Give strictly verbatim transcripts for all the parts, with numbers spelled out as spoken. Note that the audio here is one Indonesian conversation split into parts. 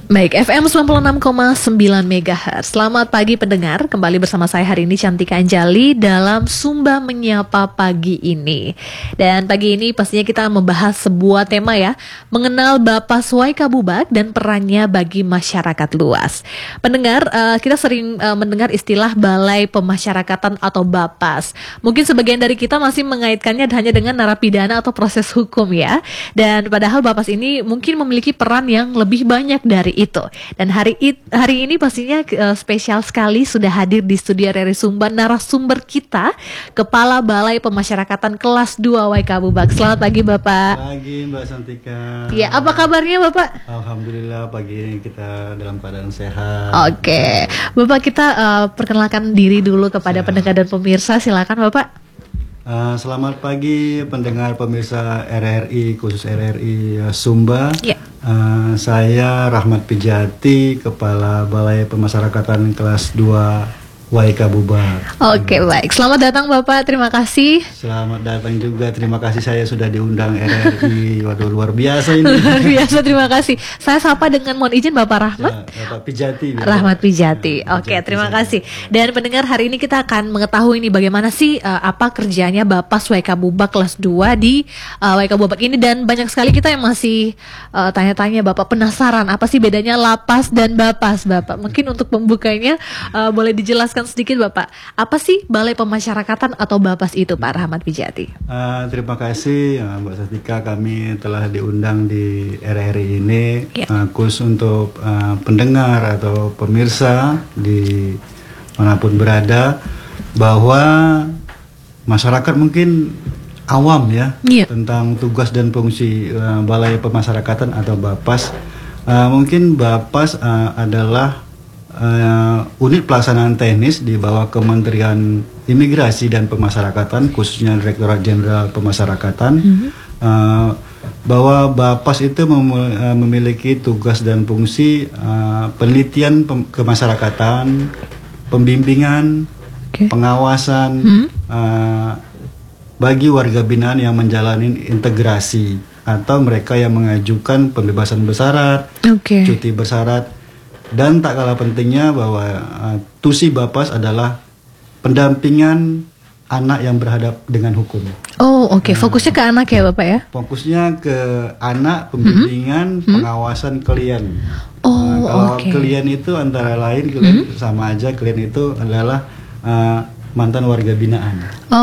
Baik, F M sembilan puluh enam koma sembilan MHz. Selamat pagi pendengar, kembali bersama saya hari ini Cantika Anjali dalam Sumba Menyapa pagi ini. Dan pagi ini pastinya kita membahas sebuah tema ya, mengenal Bapas Waika Bubak dan perannya bagi masyarakat luas. Pendengar, uh, kita sering uh, mendengar istilah Balai Pemasyarakatan atau Bapas. Mungkin sebagian dari kita masih mengaitkannya hanya dengan narapidana atau proses hukum ya. Dan padahal Bapas ini mungkin memiliki peran yang lebih banyak dari itu. Dan hari it, hari ini pastinya uh, spesial sekali sudah hadir di studio R R I Sumba narasumber kita, Kepala Balai Pemasyarakatan Kelas dua Waika Bubak. Selamat pagi Bapak. Pagi Mbak Santika. Ya, apa kabarnya Bapak? Alhamdulillah pagi ini kita dalam keadaan sehat. Oke, Bapak kita uh, perkenalkan diri dulu kepada sehat. Pendengar dan pemirsa, silakan Bapak. Uh, selamat pagi pendengar pemirsa R R I, khusus R R I uh, Sumba. Ya. Uh, saya Rahmat Pijati, Kepala Balai Pemasyarakatan Kelas dua Waika Bubak. Oke, baik. Selamat datang Bapak, terima kasih. Selamat datang juga, terima kasih saya sudah diundang R R I. Waduh, luar biasa ini. Luar biasa, terima kasih. Saya sapa dengan mohon izin Bapak Rahmat. Ya, Bapak Pijati. Rahmat Pijati. Ya, Oke, terima kasih. Dan pendengar, hari ini kita akan mengetahui ini bagaimana sih uh, apa kerjanya Bapas Waika Bubak kelas dua di uh, Waika Bubak ini, dan banyak sekali kita yang masih uh, tanya-tanya Bapak, penasaran apa sih bedanya lapas dan Bapas Bapak. Mungkin untuk pembukanya uh, boleh dijelaskan sedikit Bapak, apa sih Balai Pemasyarakatan atau Bapas itu Pak Rahmat Pijati? Uh, terima kasih uh, Mbak Satika, kami telah diundang di R R I ini ya. uh, khusus untuk uh, pendengar atau pemirsa di manapun berada, bahwa masyarakat mungkin awam ya, ya. tentang tugas dan fungsi uh, Balai Pemasyarakatan atau Bapas. Uh, mungkin Bapas uh, adalah Uh, unit pelaksanaan teknis di bawah Kementerian Imigrasi dan Pemasyarakatan, khususnya Direktorat Jenderal Pemasyarakatan. Mm-hmm. uh, bahwa Bapas itu mem- uh, memiliki tugas dan fungsi uh, penelitian pem- kemasyarakatan, pembimbingan, okay. pengawasan mm-hmm. uh, bagi warga binaan yang menjalani integrasi atau mereka yang mengajukan pembebasan bersyarat, okay. cuti bersyarat. Dan tak kalah pentingnya bahwa uh, tusi Bapas adalah pendampingan anak yang berhadap dengan hukum. Oh oke, okay. Fokusnya ke anak ya Bapak ya? Fokusnya ke anak, pembimbingan, mm-hmm. pengawasan klien. Oh uh, kalau okay. klien itu antara lain, klien mm-hmm. sama aja, klien itu adalah uh, mantan warga binaan.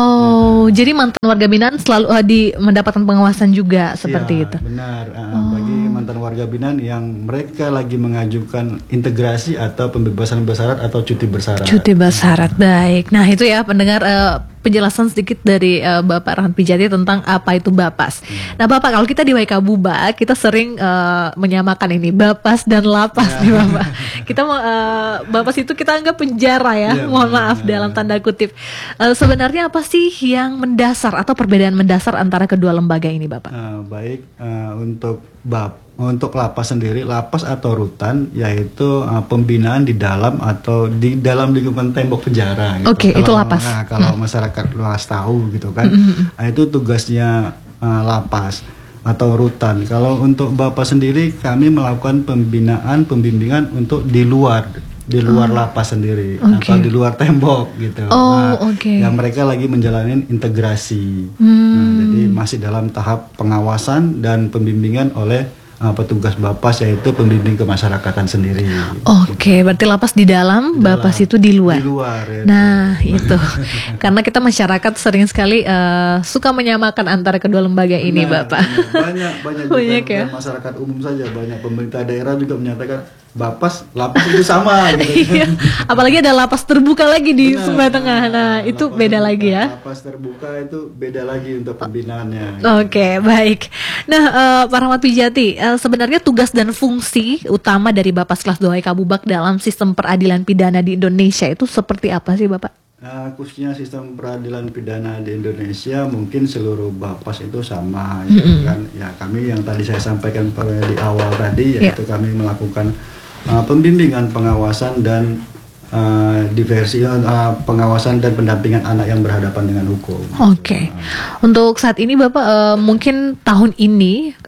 Oh, ya. Jadi mantan warga binaan selalu uh, di mendapatkan pengawasan juga seperti ya, itu. Benar. Uh, oh. Bagi mantan warga binaan yang mereka lagi mengajukan integrasi atau pembebasan bersyarat atau cuti bersyarat. Cuti bersyarat, baik. Nah itu ya pendengar, uh, penjelasan sedikit dari uh, Bapak Rahmat Pijati tentang apa itu Bapas. Hmm. Nah Bapak, kalau kita di Waika Bubak kita sering uh, menyamakan ini Bapas dan lapas ya. nih Bapak. Kita uh, Bapas itu kita anggap penjara ya, ya mohon maaf ya. Dalam tanda kutip. Uh, sebenarnya apa sih yang mendasar atau perbedaan mendasar antara kedua lembaga ini Bapak? Uh, baik, uh, untuk bab untuk lapas sendiri, lapas atau rutan yaitu uh, pembinaan di dalam atau di dalam lingkungan tembok penjara. Gitu. Oke, okay, itu lapas. Nah, kalau hmm. masyarakat luas tahu gitu kan, hmm. nah, itu tugasnya uh, lapas atau rutan. Kalau untuk Bapas sendiri, kami melakukan pembinaan, pembimbingan untuk di luar, di luar oh. lapas sendiri, okay. atau di luar tembok gitu. Oh, nah, okay. Yang mereka lagi menjalani integrasi. Hmm. Nah, jadi masih dalam tahap pengawasan dan pembimbingan oleh Uh, petugas Bapas, yaitu pembimbing kemasyarakatan sendiri. Oke, okay, berarti lapas di dalam, di Bapas dalam, itu di luar. Di luar ya. Nah, itu. Karena kita masyarakat sering sekali uh, suka menyamakan antara kedua lembaga ini, nah, Bapak. Banyak, banyak, banyak juga ya? Masyarakat umum saja, banyak pemerintah daerah juga menyatakan Bapas, lapas itu sama gitu. Iya. Apalagi ada lapas terbuka lagi di nah, Sumba Tengah. Nah, nah itu beda terbuka, lagi ya. Lapas terbuka itu beda lagi untuk pembinaannya. Gitu. Oke, okay, baik. Nah, uh, Pak Rahmat Pijati, uh, sebenarnya tugas dan fungsi utama dari Bapas kelas dua Waika Bubak dalam sistem peradilan pidana di Indonesia itu seperti apa sih, Bapak? Nah, khususnya sistem peradilan pidana di Indonesia mungkin seluruh Bapas itu sama, mm-hmm. ya kan? Ya kami yang tadi saya sampaikan di awal tadi, yaitu yeah. kami melakukan uh, pembimbingan, pengawasan dan uh, diversi uh, pengawasan dan pendampingan anak yang berhadapan dengan hukum. Oke. Okay. Uh, Untuk saat ini Bapak uh, mungkin tahun ini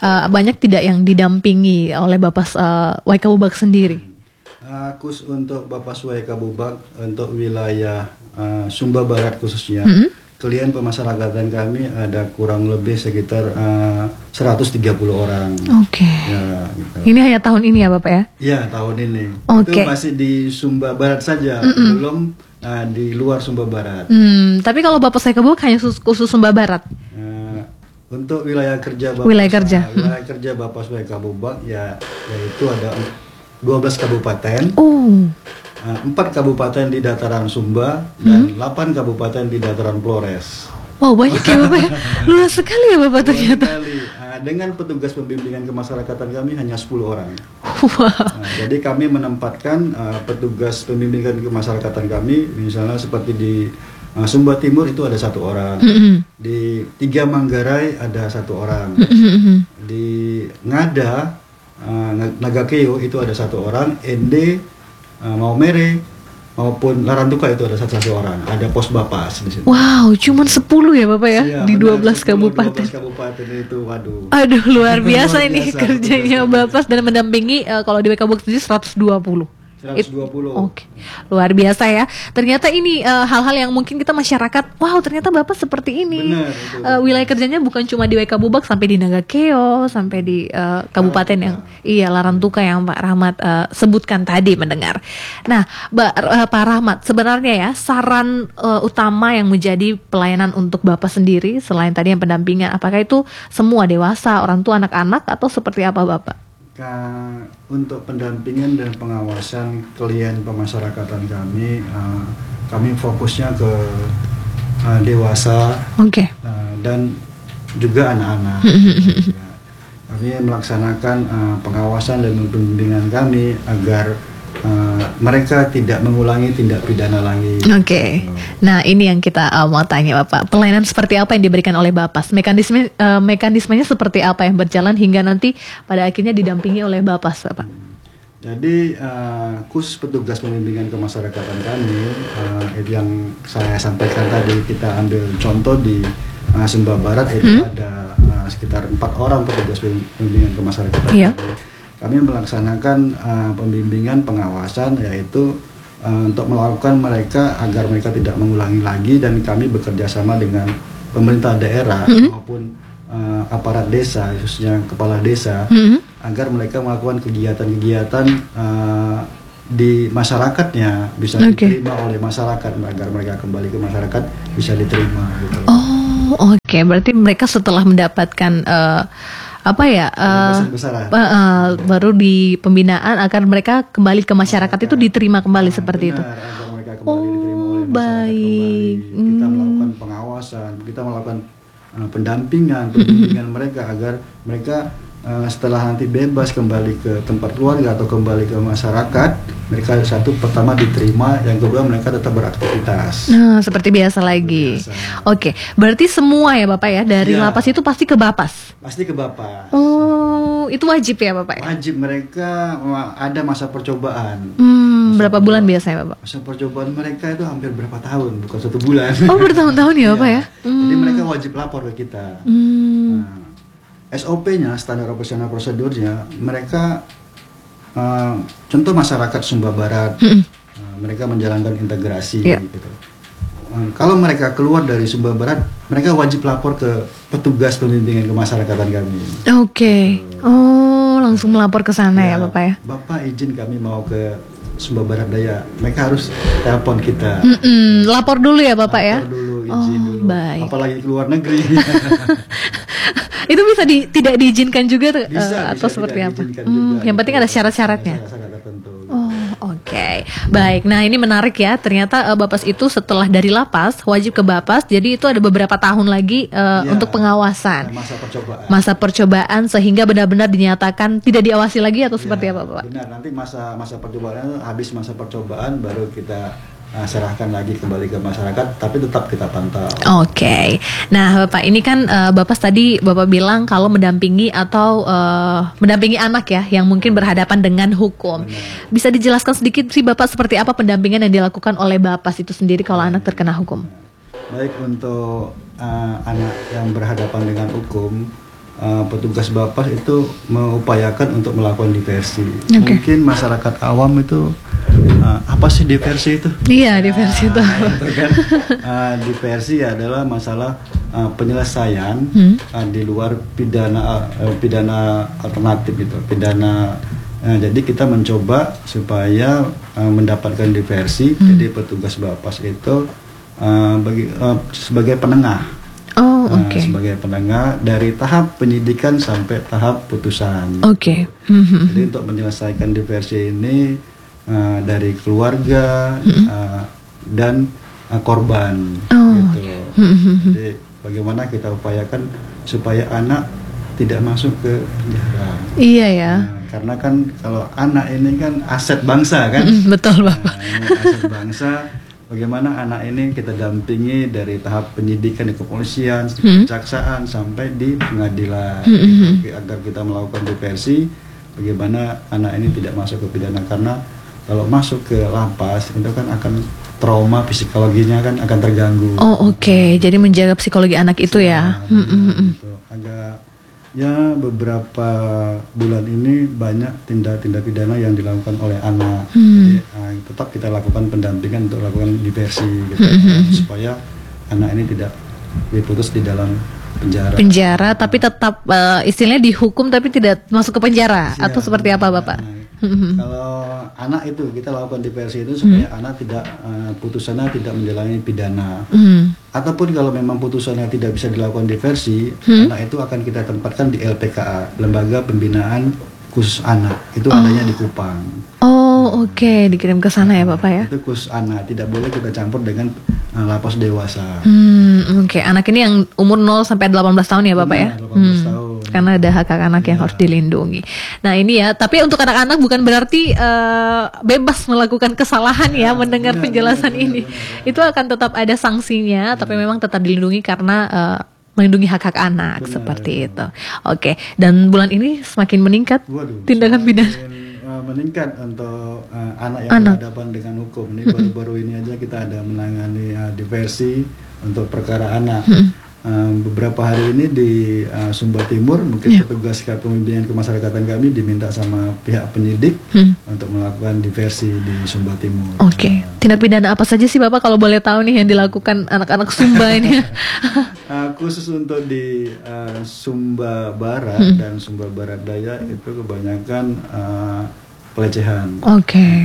uh, banyak tidak yang didampingi oleh Bapak uh, Waikabubak sendiri? Uh, khusus untuk Bapak Waikabubak untuk wilayah uh, Sumba Barat khususnya, Mm-hmm. klien pemasarakatan kami ada kurang lebih sekitar uh, seratus tiga puluh orang. Oke. Okay. Ya, gitu. Ini hanya tahun ini ya Bapak ya? Iya, tahun ini. Okay. Itu masih di Sumba Barat saja, mm-mm. belum uh, di luar Sumba Barat. Hmm, tapi kalau Bapak Waikabubak hanya khusus, khusus Sumba Barat? Uh, untuk wilayah kerja Bapak, wilayah kerja, uh, wilayah hmm. kerja Bapak Waikabubak ya, yaitu ada dua belas kabupaten. Oh. empat kabupaten di dataran Sumba dan delapan hmm. kabupaten di dataran Flores. Wow, banyak ya Bapak ya? Luas sekali ya Bapak ternyata. Sekali. Nah, dengan petugas pembimbingan kemasyarakatan kami hanya sepuluh orang. Wow. Nah, jadi kami menempatkan uh, petugas pembimbingan kemasyarakatan kami, misalnya seperti di uh, Sumba Timur itu ada satu orang, mm-hmm. di Tiga Manggarai ada satu orang, mm-hmm. di Ngada, uh, Nagakeo itu ada satu orang, Ende, Uh, Maumere maupun Larantuka itu ada satu-satu orang, ada pos Bapas di situ. Wow, cuman sepuluh ya Bapak ya, ya di dua belas kabupaten. dua belas kabupaten itu, waduh. Aduh, luar biasa luar ini biasa, kerjanya Bapas dan mendampingi uh, kalau di Waikabubak sendiri seratus dua puluh. seratus dua puluh. Oke, okay. Luar biasa ya. Ternyata ini uh, hal-hal yang mungkin kita masyarakat, wow ternyata Bapak seperti ini. Benar, uh, wilayah kerjanya bukan cuma di Waikabubak, sampai di Nagakeo, sampai di uh, kabupaten Larantuka. yang iya Larantuka yang Pak Rahmat uh, sebutkan tadi mendengar. Nah, ba, uh, Pak Rahmat, sebenarnya ya saran uh, utama yang menjadi pelayanan untuk Bapak sendiri selain tadi yang pendampingan, apakah itu semua dewasa, orang tua, anak-anak atau seperti apa Bapak? Ka, untuk pendampingan dan pengawasan klien pemasyarakatan kami, uh, kami fokusnya ke uh, dewasa, okay. uh, dan juga anak-anak. Ya, kami melaksanakan uh, pengawasan dan pembimbingan kami agar uh, mereka tidak mengulangi tindak pidana lagi. Oke. Okay. Nah, ini yang kita uh, mau tanya Bapak. Pelayanan seperti apa yang diberikan oleh Bapak? Mekanisme uh, mekanismenya seperti apa yang berjalan hingga nanti pada akhirnya didampingi oleh Bapak, Bapak? Jadi uh, khusus petugas pembimbingan kemasyarakatan kami, uh, yang saya sampaikan tadi, kita ambil contoh di uh, Sumba Barat itu hmm? ada uh, sekitar empat orang petugas pembimbingan kemasyarakatan yeah. kami. Kami melaksanakan uh, pembimbingan pengawasan, yaitu uh, untuk melakukan mereka agar mereka tidak mengulangi lagi, dan kami bekerja sama dengan pemerintah daerah mm-hmm. maupun uh, aparat desa, khususnya kepala desa, mm-hmm. agar mereka melakukan kegiatan-kegiatan uh, di masyarakatnya bisa okay. diterima oleh masyarakat, agar mereka kembali ke masyarakat bisa diterima. Gitu. Oh, oke. Okay. Berarti mereka setelah mendapatkan uh, apa ya uh, uh, uh, baru di pembinaan agar mereka kembali ke masyarakat, masyarakat. Itu diterima kembali nah, seperti benar, itu. Agar mereka kembali oh, diterima oleh baik. Kembali. Kita hmm. melakukan pengawasan, kita melakukan uh, pendampingan, pembimbingan mereka agar mereka uh, setelah nanti bebas kembali ke tempat keluarga atau kembali ke masyarakat, mereka satu pertama diterima, yang kedua mereka tetap beraktivitas. Nah, seperti biasa lagi. Biasa. Oke, berarti semua ya Bapak ya, dari ya. lapas itu pasti ke Bapas? Pasti ke Bapas. Oh, itu wajib ya Bapak? Wajib, mereka ada masa percobaan. Hmm, masa berapa bulan biasanya Bapak? Masa percobaan mereka itu hampir berapa tahun, bukan satu bulan. Oh, bertahun-tahun ya Bapak ya? Hmm. Jadi mereka wajib lapor ke kita. Hmm. Nah, S O P-nya, standar operasional prosedurnya, mereka uh, contoh masyarakat Sumba Barat, hmm. uh, mereka menjalankan integrasi yeah. gitu. Uh, kalau mereka keluar dari Sumba Barat, mereka wajib lapor ke petugas pembimbingan kemasyarakatan kami. Oke. Okay. Uh, oh, langsung melapor ke sana ya, ya Bapak ya? Bapak izin kami mau ke Sumba Barat Daya, mereka harus telepon kita. Mm-mm, lapor dulu ya Bapak lapor ya? Dulu, izin oh, dulu. Baik. Apalagi ke luar negeri. Itu bisa di, tidak diizinkan juga tuh, bisa, uh, atau bisa seperti apa? Hmm, yang penting ada syarat-syaratnya. Syarat-syarat tertentu. Oh, oke. Okay. Baik. Nah, ini menarik ya. Ternyata uh, Bapas itu setelah dari lapas wajib ke Bapas. Jadi itu ada beberapa tahun lagi uh, ya, untuk pengawasan. Masa percobaan. Masa percobaan sehingga benar-benar dinyatakan tidak diawasi lagi atau seperti ya, apa, Pak? Benar. Nanti masa masa percobaan, habis masa percobaan baru kita Nah, serahkan lagi kembali ke masyarakat, tapi tetap kita pantau. Oke, okay. Nah Bapak ini kan uh, Bapak tadi Bapak bilang kalau mendampingi atau uh, mendampingi anak ya yang mungkin berhadapan dengan hukum. Benar. Bisa dijelaskan sedikit sih Bapak seperti apa pendampingan yang dilakukan oleh Bapak itu sendiri kalau anak terkena hukum? Baik, untuk uh, anak yang berhadapan dengan hukum, uh, petugas Bapas itu mengupayakan untuk melakukan diversi. Okay. Mungkin masyarakat awam itu uh, apa sih diversi itu? Iya, diversi itu. Nah, itu kan uh, diversi adalah masalah uh, penyelesaian hmm. uh, di luar pidana uh, pidana alternatif itu, pidana. Nah, jadi kita mencoba supaya uh, mendapatkan diversi. Hmm. Jadi petugas Bapas itu uh, bagi, uh, sebagai penengah. Oh, Nah, oke. Okay. sebagai penengah dari tahap penyidikan sampai tahap putusan. Oke. Okay. Mm-hmm. Jadi untuk menyelesaikan diversi ini uh, dari keluarga mm-hmm. uh, dan uh, korban. Oh, gitu. okay. Mm-hmm. Jadi bagaimana kita upayakan supaya anak tidak masuk ke penjara. Iya ya. Nah, karena kan kalau anak ini kan aset bangsa kan. Mm, betul Bapak. Nah, ini aset bangsa. Bagaimana anak ini kita dampingi dari tahap penyidikan di kepolisian, hmm. kejaksaan sampai di pengadilan, hmm. gitu, agar kita melakukan diversi. Bagaimana anak ini tidak masuk ke pidana, karena kalau masuk ke lapas itu kan akan trauma psikologinya kan akan terganggu. Oh oke, okay. Jadi menjaga psikologi anak itu ya. Nah, hmm. gitu. Agak ya beberapa bulan ini banyak tindak-tindak pidana yang dilakukan oleh anak. Hmm. Jadi uh, tetap kita lakukan pendampingan untuk lakukan diversi gitu, hmm. supaya anak ini tidak diputus di dalam penjara. Penjara tapi tetap uh, istilahnya dihukum tapi tidak masuk ke penjara. Siap. Atau seperti apa Bapak? Nah, kalau anak itu kita lakukan diversi itu supaya hmm. anak tidak uh, putusannya tidak menjalani pidana. Hmm. Ataupun kalau memang putusannya tidak bisa dilakukan diversi, hmm. anak itu akan kita tempatkan di L P K A, Lembaga Pembinaan Khusus Anak. Itu oh. adanya di Kupang. Oh, oke, okay. Dikirim ke sana ya Bapak ya. Itu khusus anak, tidak boleh kita campur dengan uh, lapas dewasa. Hmm, oke. Okay. Anak ini yang umur nol sampai delapan belas tahun ya Bapak. Benar, ya? delapan belas hmm. tahun. Karena ada hak hak anak yang ya. harus dilindungi. Nah ini ya, tapi untuk anak-anak bukan berarti uh, bebas melakukan kesalahan ya, ya mendengar benar, penjelasan benar, ini. Benar, benar. Itu akan tetap ada sanksinya, ya. Tapi memang tetap dilindungi karena uh, melindungi hak-hak anak. Benar, seperti ya. itu. Oke, dan bulan ini semakin meningkat. Waduh, tindakan pidana. Uh, meningkat untuk uh, anak yang anak. berhadapan dengan hukum. Ini baru-baru ini aja kita ada menangani uh, diversi untuk perkara anak. Um, beberapa hari ini di uh, Sumba Timur, mungkin yeah. petugas kepemimpinan kemasyarakatan kami diminta sama pihak penyidik hmm. untuk melakukan diversi di Sumba Timur. Oke, okay. uh, tindak pidana apa saja sih Bapak kalau boleh tahu nih yang dilakukan anak-anak Sumba ini? uh, khusus untuk di uh, Sumba Barat hmm. dan Sumba Barat Daya itu kebanyakan uh, pelecehan. Oke, okay.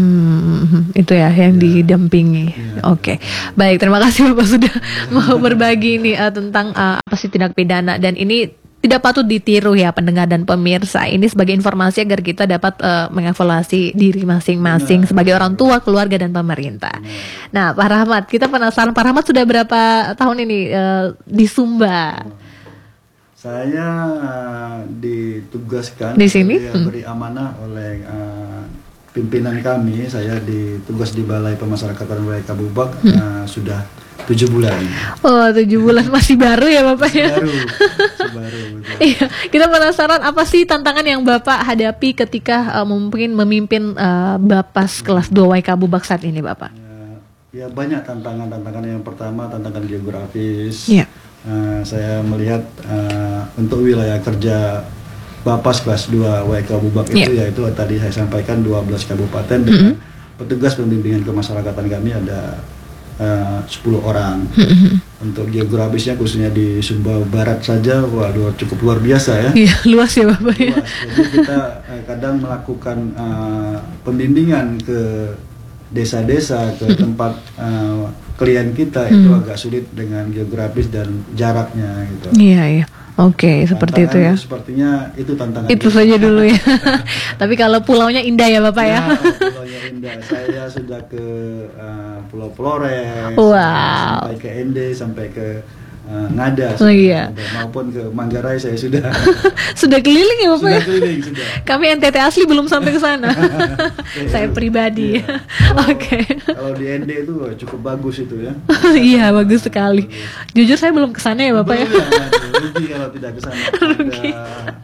hmm, itu ya yang ya. didampingi. Ya, Oke, okay. Baik, terima kasih Bapak sudah mau berbagi nih uh, tentang uh, apa sih tindak pidana, dan ini tidak patut ditiru ya pendengar dan pemirsa. Ini sebagai informasi agar kita dapat uh, mengevaluasi diri masing-masing nah, sebagai orang tua, keluarga dan pemerintah. Nah, Pak Rahmat, kita penasaran Pak Rahmat sudah berapa tahun ini uh, di Sumba? Saya uh, ditugaskan di sini beri amanah oleh uh, pimpinan kami. Saya ditugas di Balai Pemasyarakatan Wilayah Kabubak hmm. uh, sudah tujuh bulan. Oh, tujuh bulan masih baru ya Bapak masih ya? Baru, masih baru. Iya, kita penasaran apa sih tantangan yang Bapak hadapi ketika uh, mungkin memimpin uh, Bapas kelas dua W K Kabubak saat ini Bapak? Ya, ya banyak tantangan-tantangan. Yang pertama tantangan geografis. Iya. Uh, saya melihat uh, untuk wilayah kerja Bapas kelas dua W K Kabubak itu yeah. yaitu tadi saya sampaikan dua belas kabupaten dengan mm-hmm. petugas pembimbingan kemasyarakatan kami ada uh, sepuluh orang. Mm-hmm. Untuk geografisnya khususnya di Sumba Barat saja waduh cukup luar biasa ya. Iya, luas ya Bapak ya. Luas. Jadi kita uh, kadang melakukan uh, pembimbingan ke desa-desa, ke mm-hmm. tempat uh, klien kita itu hmm. agak sulit dengan geografis dan jaraknya gitu. Iya iya. Oke, okay, seperti itu ya. Sepertinya itu tantangan. Itu kita. Saja dulu ya. Tapi kalau pulaunya indah ya Bapak ya. Ya, pulaunya indah. Saya sudah ke uh, Pulau Flores, wow. sampai ke Ende, sampai ke uh, Ngada, oh, iya. maupun ke Manggarai saya sudah. Sudah keliling ya Bapak sudah ya? Keliling sudah. Kami N T T asli belum sampai ke sana. Saya pribadi. Iya. Oke. Okay. Kalau di Ende itu cukup bagus itu ya. Iya, bagus sekali. Bagus. Jujur saya belum ke sana ya Bapak belum ya. ya. Rugi kalau tidak ke sana. Ada,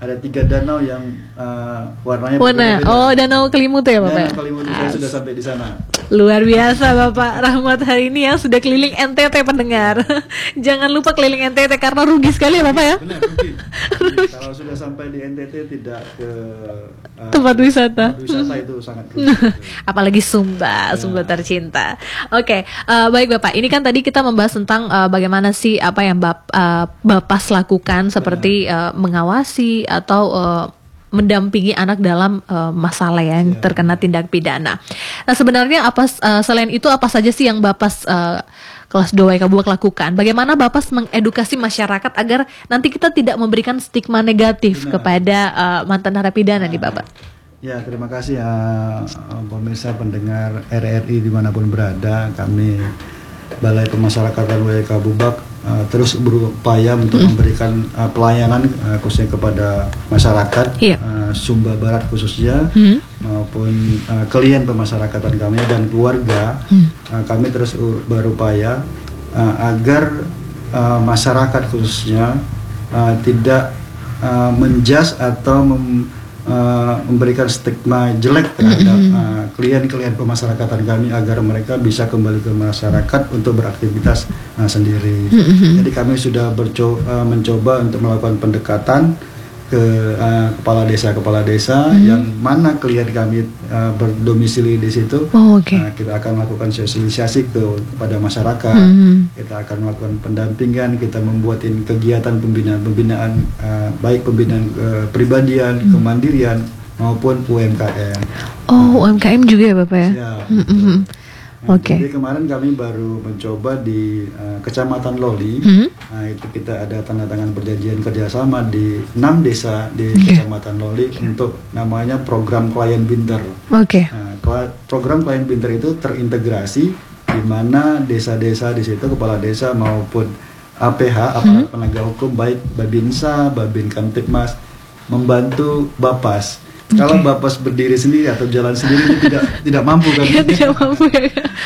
ada tiga danau yang uh, warnanya Warna, berbeda-beda. oh Danau Kelimutu ya Bapak? Danau Kelimutu, saya sudah sampai di sana. Luar biasa Bapak Rahmat hari ini ya, sudah keliling N T T pendengar. Jangan lupa keliling N T T karena rugi sekali ya Bapak ya. Benar, rugi. Rugi. Kalau sudah sampai di N T T tidak ke uh, tempat wisata. tempat wisata itu sangat rugi. Apalagi Sumba, Ya. Sumba tercinta. Oke, eh, baik Bapak. Ini kan tadi kita membahas tentang eh, bagaimana sih apa yang bap, eh, Bapas lakukan seperti eh, mengawasi atau eh, mendampingi anak dalam eh, masalah yang Ya. terkena tindak pidana. Nah, sebenarnya apa eh, selain itu apa saja sih yang Bapas eh, kelas dua W K Bubak lakukan? Bagaimana Bapas mengedukasi masyarakat agar nanti kita tidak memberikan stigma negatif Benar. kepada eh, mantan narapidana nih Bapak? Ya, terima kasih uh, pemirsa pendengar R R I dimanapun berada. Kami Balai Pemasyarakatan W K Bubak uh, terus berupaya untuk memberikan uh, pelayanan uh, khususnya kepada masyarakat Iya. uh, Sumba Barat khususnya Hmm. maupun uh, klien pemasyarakatan kami dan keluarga. Uh, kami terus u- berupaya uh, agar uh, masyarakat khususnya uh, tidak uh, menjudge atau mem- uh, memberikan stigma jelek terhadap uh, klien-klien pemasyarakatan kami agar mereka bisa kembali ke masyarakat untuk beraktivitas uh, sendiri. Jadi kami sudah berco- uh, mencoba untuk melakukan pendekatan ke uh, kepala desa-kepala desa yang mana klien kami uh, berdomisili di situ. Oh, oke. Nah, kita akan melakukan sosialisasi ke kepada masyarakat. Mhm. Kita akan melakukan pendampingan, kita membuatin kegiatan pembinaan-pembinaan uh, baik pembinaan kepribadian, kemandirian maupun U M K M. Oh, U M K M juga ya Bapak ya? Ya, Mm, betul. mm, Nah, Oke. Jadi kemarin kami baru mencoba di uh, Kecamatan Loli. Mhm. Nah, itu kita ada tanda tangan perjanjian kerjasama di enam desa di Oke. Kecamatan Loli untuk namanya program klien pinter. Oke. Nah, kla- program klien pinter itu terintegrasi di mana desa-desa di situ kepala desa maupun A P H aparat penegak hukum baik Babinsa, Babin Kamtipmas membantu Bapas. Kalau Bapas berdiri sendiri atau jalan sendiri itu tidak tidak mampu kan? Ya, tidak mampu ya.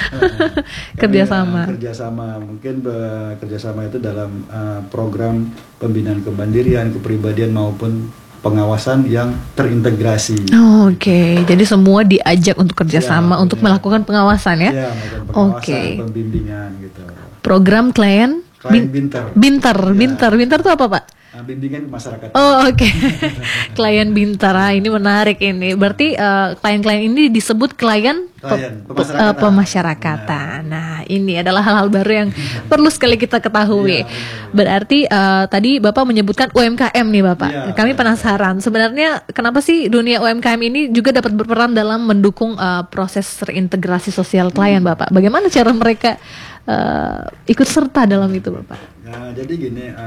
Kami, Kerjasama. uh, kerjasama mungkin be- kerjasama itu dalam uh, program pembinaan kemandirian, kepribadian maupun pengawasan yang terintegrasi. Oh, Oke, jadi semua diajak untuk kerjasama Ya, untuk ya. melakukan pengawasan ya. Ya, melakukan pengawasan, Oke. pembimbingan gitu. Program klien Klien bin- Binter. Binter, Ya. Binter, Binter itu apa Pak? Nah, bimbingan masyarakat. Oh oke, klien Binter, ah, ini menarik ini. Berarti eh, klien-klien ini disebut klien, pe- Klien, pe- pemasyarakatan. eh, pemasyarakatan. Nah ini adalah hal-hal baru yang perlu sekali kita ketahui. Iya, benar. Berarti eh, tadi Bapak menyebutkan U M K M nih Bapak. Iya, Kami benar. penasaran sebenarnya kenapa sih dunia U M K M ini juga dapat berperan dalam mendukung eh, proses reintegrasi sosial klien Bapak. Bagaimana cara mereka eh, ikut serta dalam itu Bapak? Nah, jadi gini, uh,